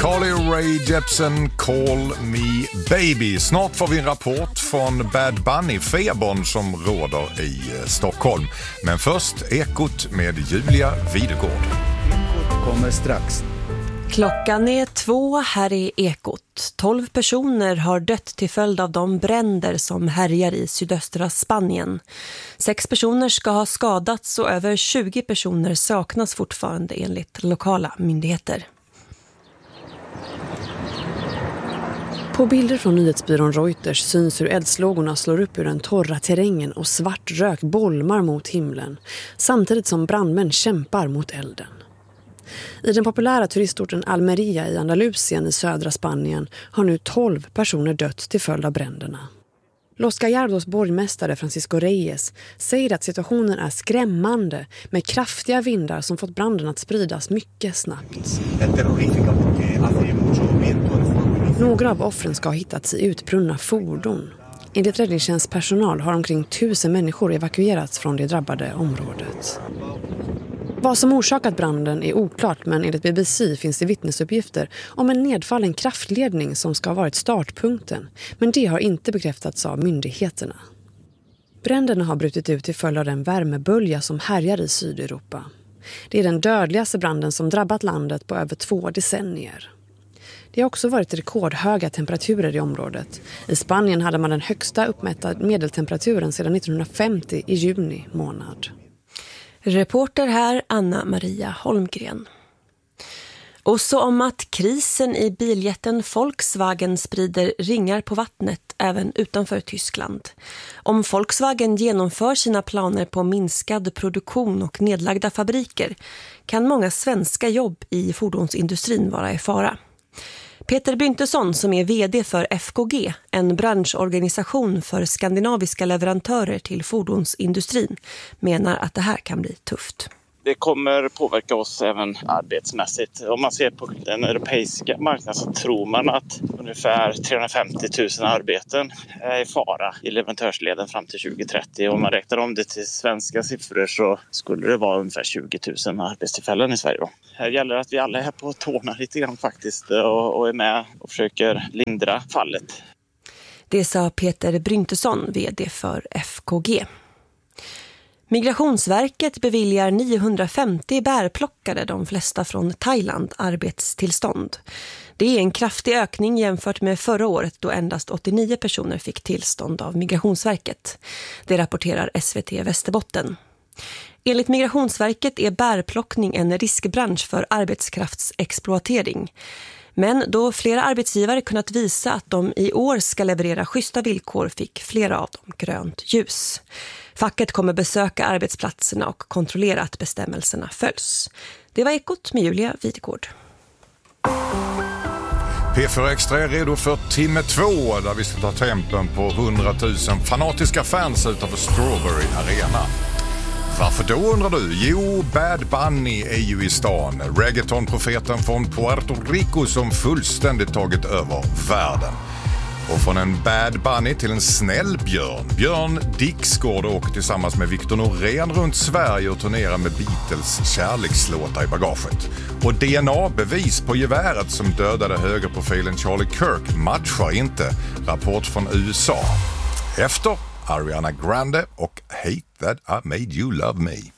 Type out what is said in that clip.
Carly Rae Jepsen, Call Me Baby. Snart får vi en rapport från Bad Bunny-febern som råder i Stockholm. Men först Ekot med Julia Videgård. Ekot kommer strax. Klockan är 2, här är Ekot. 12 personer har dött till följd av de bränder som härjar i sydöstra Spanien. 6 personer ska ha skadats och över 20 personer saknas fortfarande enligt lokala myndigheter. På bilder från nyhetsbyrån Reuters syns hur eldslågorna slår upp ur den torra terrängen och svart rök bolmar mot himlen, samtidigt som brandmän kämpar mot elden. I den populära turistorten Almeria i Andalusien i södra Spanien har nu 12 personer dött till följd av bränderna. Los Gallardos borgmästare Francisco Reyes säger att situationen är skrämmande med kraftiga vindar som fått branden att spridas mycket snabbt. Några av offren ska ha hittats i utbrunna fordon. Enligt räddningstjänstpersonal har omkring 1000 människor evakuerats från det drabbade området. Vad som orsakat branden är oklart, men enligt BBC finns det vittnesuppgifter om en nedfallen kraftledning som ska ha varit startpunkten, men det har inte bekräftats av myndigheterna. Bränderna har brutit ut till följd av den värmebölja som härjar i Sydeuropa. Det är den dödligaste branden som drabbat landet på över 2 decennier. Det har också varit rekordhöga temperaturer i området. I Spanien hade man den högsta uppmätta medeltemperaturen sedan 1950 i juni månad. Reporter här Anna Maria Holmgren. Och så om att krisen i biljätten Volkswagen sprider ringar på vattnet även utanför Tyskland. Om Volkswagen genomför sina planer på minskad produktion och nedlagda fabriker kan många svenska jobb i fordonsindustrin vara i fara. Peter Byntesson som är vd för FKG, en branschorganisation för skandinaviska leverantörer till fordonsindustrin, menar att det här kan bli tufft. Det kommer påverka oss även arbetsmässigt. Om man ser på den europeiska marknaden så tror man att ungefär 350 000 arbeten är i fara i leverantörsleden fram till 2030. Om man räknar om det till svenska siffror så skulle det vara ungefär 20 000 arbetstillfällen i Sverige. Här gäller det att vi alla är på tårna lite grann faktiskt och är med och försöker lindra fallet. Det sa Peter Byntesson, vd för FKG. Migrationsverket beviljar 950 bärplockare, de flesta från Thailand, arbetstillstånd. Det är en kraftig ökning jämfört med förra året då endast 89 personer fick tillstånd av Migrationsverket. Det rapporterar SVT Västerbotten. Enligt Migrationsverket är bärplockning en riskbransch för arbetskraftsexploatering. Men då flera arbetsgivare kunnat visa att de i år ska leverera schyssta villkor fick flera av dem grönt ljus. Facket kommer besöka arbetsplatserna och kontrollera att bestämmelserna följs. Det var Ekot med Julia Videgård. P4 Extra är redo för timme 2 där vi ska ta tempen på 100 000 fanatiska fans utanför Strawberry Arena. Varför då undrar du? Jo, Bad Bunny är ju i stan. Reggaeton-profeten från Puerto Rico som fullständigt tagit över världen. Och från en Bad Bunny till en snäll björn. Björn Dixgård åker tillsammans med Victor Norén runt Sverige och turnerar med Beatles kärlekslåtar i bagaget. Och DNA-bevis på geväret som dödade högerprofilen Charlie Kirk matchar inte. Rapport från USA. Efter Ariana Grande och Hate That I Made You Love Me.